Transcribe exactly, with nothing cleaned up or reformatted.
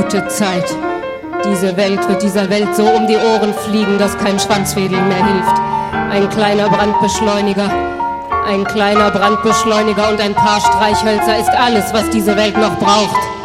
Gute Zeit. Diese Welt wird dieser Welt so um die Ohren fliegen, dass kein Schwanzwedeln mehr hilft. Ein kleiner Brandbeschleuniger, ein kleiner Brandbeschleuniger und ein paar Streichhölzer ist alles, was diese Welt noch braucht.